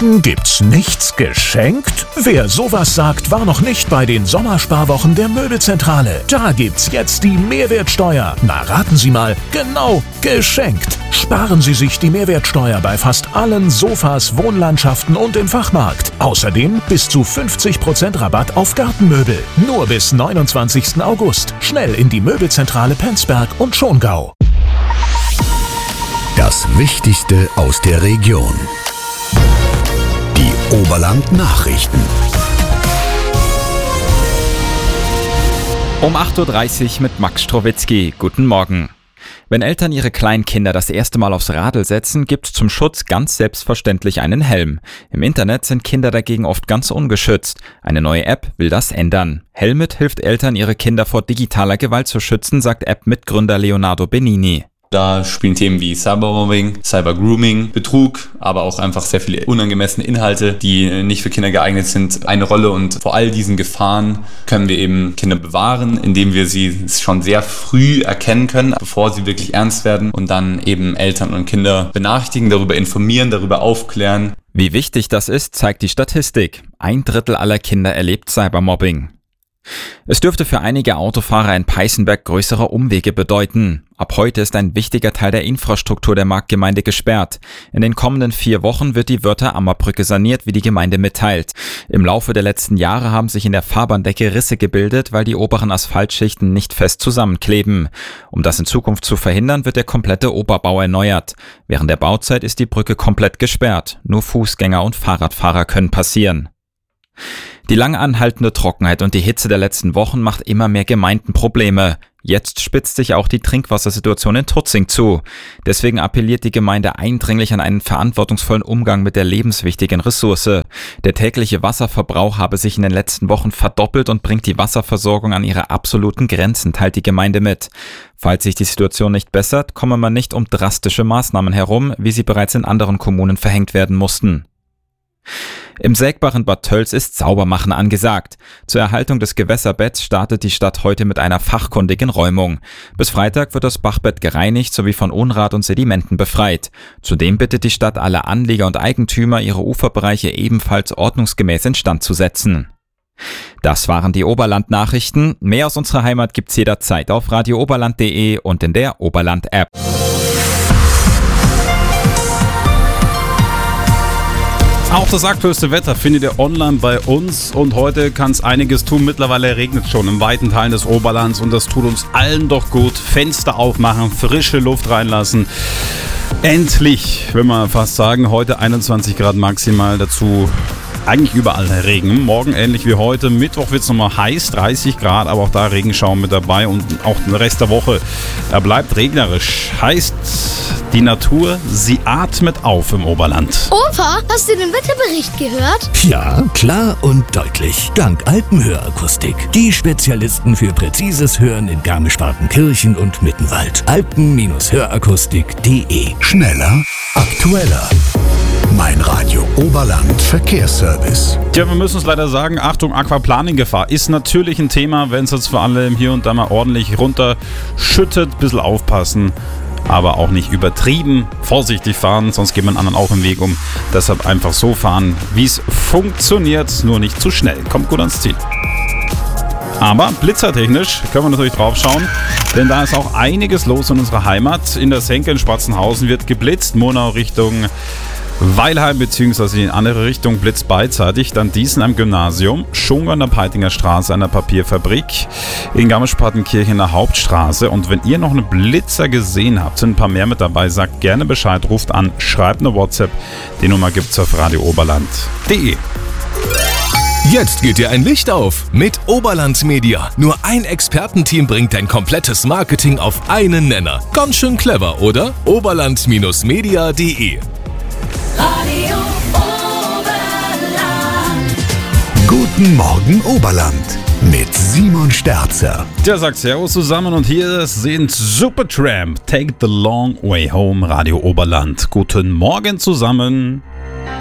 Deswegen gibt's nichts geschenkt? Wer sowas sagt, war noch nicht bei den Sommersparwochen der Möbelzentrale. Da gibt's jetzt die Mehrwertsteuer. Na, raten Sie mal, genau, geschenkt. Sparen Sie sich die Mehrwertsteuer bei fast allen Sofas, Wohnlandschaften und im Fachmarkt. Außerdem bis zu 50% Rabatt auf Gartenmöbel. Nur bis 29. August. Schnell in die Möbelzentrale Penzberg und Schongau. Das Wichtigste aus der Region. Die Oberland-Nachrichten. Um 8.30 Uhr mit Max Strowitzki. Guten Morgen. Wenn Eltern ihre kleinen Kinder das erste Mal aufs Radl setzen, gibt's zum Schutz ganz selbstverständlich einen Helm. Im Internet sind Kinder dagegen oft ganz ungeschützt. Eine neue App will das ändern. Helmit hilft Eltern, ihre Kinder vor digitaler Gewalt zu schützen, sagt App-Mitgründer Leonardo Benini. Da spielen Themen wie Cybermobbing, Cybergrooming, Betrug, aber auch einfach sehr viele unangemessene Inhalte, die nicht für Kinder geeignet sind, eine Rolle. Und vor all diesen Gefahren können wir eben Kinder bewahren, indem wir sie schon sehr früh erkennen können, bevor sie wirklich ernst werden, und dann eben Eltern und Kinder benachrichtigen, darüber informieren, darüber aufklären. Wie wichtig das ist, zeigt die Statistik. 1/3 aller Kinder erlebt Cybermobbing. Es dürfte für einige Autofahrer in Peißenberg größere Umwege bedeuten. Ab heute ist ein wichtiger Teil der Infrastruktur der Marktgemeinde gesperrt. In den kommenden 4 Wochen wird die Wörther-Ammer-Brücke saniert, wie die Gemeinde mitteilt. Im Laufe der letzten Jahre haben sich in der Fahrbahndecke Risse gebildet, weil die oberen Asphaltschichten nicht fest zusammenkleben. Um das in Zukunft zu verhindern, wird der komplette Oberbau erneuert. Während der Bauzeit ist die Brücke komplett gesperrt. Nur Fußgänger und Fahrradfahrer können passieren. Die lang anhaltende Trockenheit und die Hitze der letzten Wochen macht immer mehr Gemeinden Probleme. Jetzt spitzt sich auch die Trinkwassersituation in Tutzing zu. Deswegen appelliert die Gemeinde eindringlich an einen verantwortungsvollen Umgang mit der lebenswichtigen Ressource. Der tägliche Wasserverbrauch habe sich in den letzten Wochen verdoppelt und bringt die Wasserversorgung an ihre absoluten Grenzen, teilt die Gemeinde mit. Falls sich die Situation nicht bessert, komme man nicht um drastische Maßnahmen herum, wie sie bereits in anderen Kommunen verhängt werden mussten. Im sägbaren Bad Tölz ist Saubermachen angesagt. Zur Erhaltung des Gewässerbetts startet die Stadt heute mit einer fachkundigen Räumung. Bis Freitag wird das Bachbett gereinigt sowie von Unrat und Sedimenten befreit. Zudem bittet die Stadt alle Anlieger und Eigentümer, ihre Uferbereiche ebenfalls ordnungsgemäß instand zu setzen. Das waren die Oberland-Nachrichten. Mehr aus unserer Heimat gibt's jederzeit auf radiooberland.de und in der Oberland-App. Auch das aktuellste Wetter findet ihr online bei uns, und heute kann es einiges tun. Mittlerweile regnet es schon in weiten Teilen des Oberlands und das tut uns allen doch gut. Fenster aufmachen, frische Luft reinlassen. Endlich, will man fast sagen, heute 21 Grad maximal, dazu eigentlich überall Regen. Morgen ähnlich wie heute. Mittwoch wird es nochmal heiß, 30 Grad, aber auch da Regenschauer mit dabei, und auch den Rest der Woche bleibt regnerisch. Heißt, die Natur, sie atmet auf im Oberland. Opa, hast du den Wetterbericht gehört? Ja, klar und deutlich. Dank Alpenhörakustik. Die Spezialisten für präzises Hören in Garmisch-Partenkirchen und Mittenwald. Alpen-Hörakustik.de. Schneller, aktueller. Mein Radio Oberland Verkehrsservice. Tja, wir müssen es leider sagen, Achtung, Aquaplaning-Gefahr ist natürlich ein Thema, wenn es jetzt vor allem hier und da mal ordentlich runterschüttet. Bisschen aufpassen, aber auch nicht übertrieben. Vorsichtig fahren, sonst geht man anderen auch im Weg um. Deshalb einfach so fahren, wie es funktioniert, nur nicht zu schnell. Kommt gut ans Ziel. Aber blitzertechnisch können wir natürlich drauf schauen, denn da ist auch einiges los in unserer Heimat. In der Senke in Spatzenhausen wird geblitzt, Monau Richtung Weilheim bzw. in andere Richtung blitzt beidseitig. Dann Diesen am Gymnasium, Schongau an der Peitinger Straße an der Papierfabrik, in Garmisch-Partenkirchen in der Hauptstraße. Und wenn ihr noch einen Blitzer gesehen habt, sind ein paar mehr mit dabei, sagt gerne Bescheid, ruft an, schreibt eine WhatsApp. Die Nummer gibt's auf radiooberland.de. Jetzt geht dir ein Licht auf mit Oberland Media. Nur ein Expertenteam bringt dein komplettes Marketing auf einen Nenner. Ganz schön clever, oder? Oberland-media.de. Radio Oberland. Guten Morgen Oberland mit Simon Sterzer. Der sagt Servus zusammen, und hier sind Supertramp, Take the Long Way Home, Radio Oberland. Guten Morgen zusammen.